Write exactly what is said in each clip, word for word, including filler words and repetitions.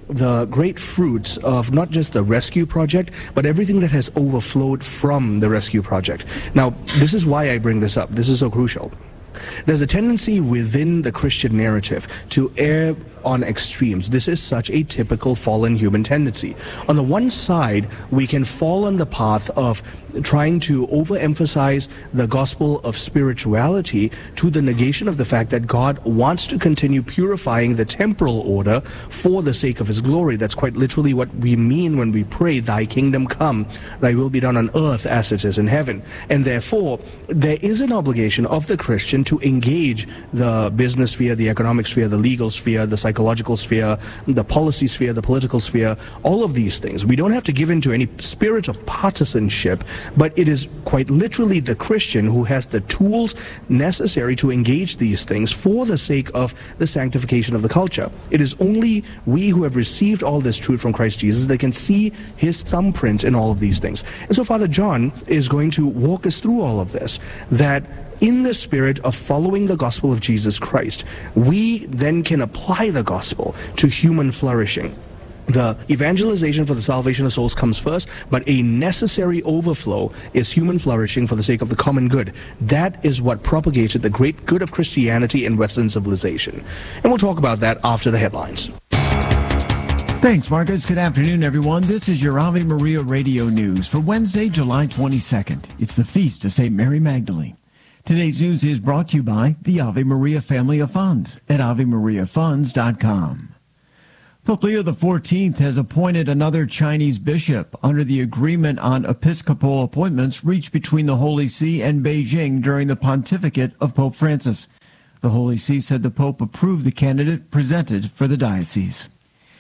the great fruits of not just the rescue project, but everything that has overflowed from the rescue project. Now, this is why I bring this up. This is so crucial. There's a tendency within the Christian narrative to err on extremes. This is such a typical fallen human tendency. On the one side, we can fall on the path of trying to overemphasize the gospel of spirituality to the negation of the fact that God wants to continue purifying the temporal order for the sake of his glory. That's quite literally what we mean when we pray, thy kingdom come, thy will be done on earth as it is in heaven. And therefore, there is an obligation of the Christian to engage the business sphere, the economic sphere, the legal sphere, the psychological sphere, the policy sphere, the political sphere, all of these things. We don't have to give in to any spirit of partisanship, but it is quite literally the Christian who has the tools necessary to engage these things for the sake of the sanctification of the culture. It is only we who have received all this truth from Christ Jesus that can see his thumbprint in all of these things. And so Father John is going to walk us through all of this, that in the spirit of following the gospel of Jesus Christ, we then can apply the gospel to human flourishing. The evangelization for the salvation of souls comes first, but a necessary overflow is human flourishing for the sake of the common good. That is what propagated the great good of Christianity in Western civilization. And we'll talk about that after the headlines. Thanks, Marcus. Good afternoon, everyone. This is your Ave Maria Radio News for Wednesday, July twenty-second. It's the feast of Saint Mary Magdalene. Today's news is brought to you by the Ave Maria Family of Funds at ave maria funds dot com. Pope Leo the fourteenth has appointed another Chinese bishop under the agreement on episcopal appointments reached between the Holy See and Beijing during the pontificate of Pope Francis. The Holy See said the Pope approved the candidate presented for the diocese.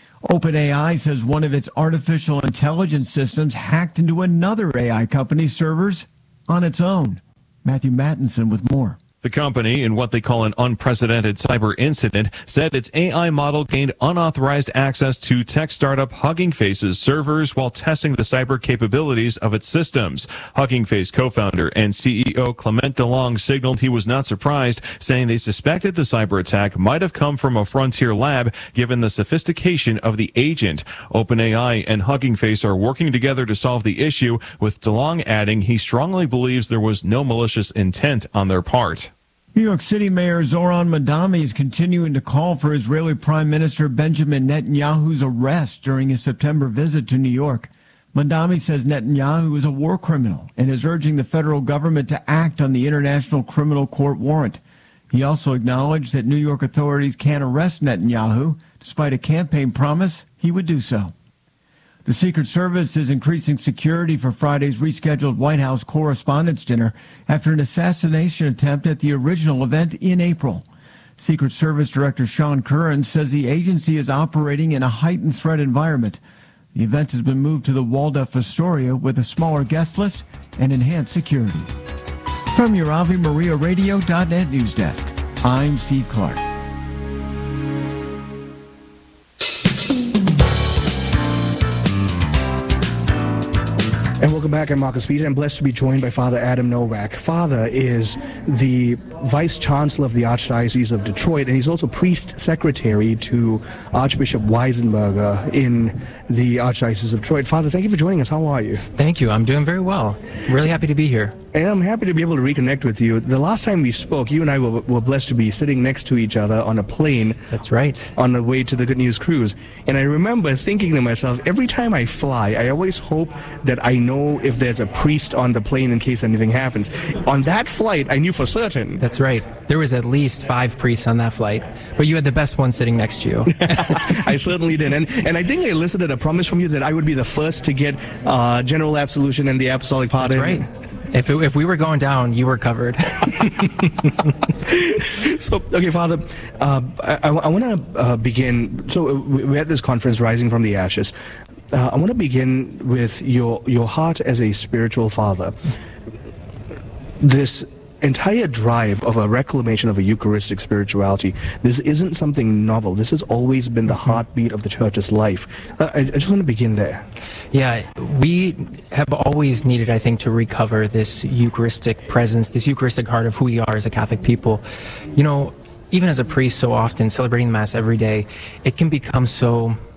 OpenAI says one of its artificial intelligence systems hacked into another A I company's servers on its own. Matthew Mattinson with more. The company, in what they call an unprecedented cyber incident, said its A I model gained unauthorized access to tech startup Hugging Face's servers while testing the cyber capabilities of its systems. Hugging Face co-founder and C E O Clement DeLong signaled he was not surprised, saying they suspected the cyber attack might have come from a frontier lab given the sophistication of the agent. OpenAI and Hugging Face are working together to solve the issue, with DeLong adding he strongly believes there was no malicious intent on their part. New York City Mayor Zoran Mandami is continuing to call for Israeli Prime Minister Benjamin Netanyahu's arrest during his September visit to New York. Mandami says Netanyahu is a war criminal and is urging the federal government to act on the International Criminal Court warrant. He also acknowledged that New York authorities can't arrest Netanyahu, despite a campaign promise he would do so. The Secret Service is increasing security for Friday's rescheduled White House Correspondents' Dinner after an assassination attempt at the original event in April. Secret Service Director Sean Curran says the agency is operating in a heightened threat environment. The event has been moved to the Waldorf Astoria with a smaller guest list and enhanced security. From your Ave Maria Radio dot net news desk, I'm Steve Clark. And welcome back. I'm Marcus Peter. I'm blessed to be joined by Father Adam Nowak. Father is the Vice Chancellor of the Archdiocese of Detroit, and he's also Priest Secretary to Archbishop Weisenberger in the Archdiocese of Detroit. Father, thank you for joining us. How are you? Thank you. I'm doing very well. Really happy to be here. And I'm happy to be able to reconnect with you. The last time we spoke, you and I were, were blessed to be sitting next to each other on a plane. That's right. On the way to the Good News Cruise. And I remember thinking to myself, every time I fly, I always hope that I know if there's a priest on the plane in case anything happens. On that flight, I knew for certain. That's right. There was at least five priests on that flight, but you had the best one sitting next to you. I certainly did. And, and I think I elicited a promise from you that I would be the first to get uh, general absolution and the apostolic pardon. That's right. If, it, if we were going down, you were covered. So, okay, Father, uh, I, I want to uh, begin. So we, we had this conference, Rising from the Ashes. Uh, I want to begin with your, your heart as a spiritual father. This entire drive of a reclamation of a Eucharistic spirituality, this isn't something novel. This has always been the heartbeat of the Church's life. Uh, I, I just want to begin there. Yeah, we have always needed, I think, to recover this Eucharistic presence, this Eucharistic heart of who we are as a Catholic people. You know, even as a priest so often, celebrating the Mass every day, it can become so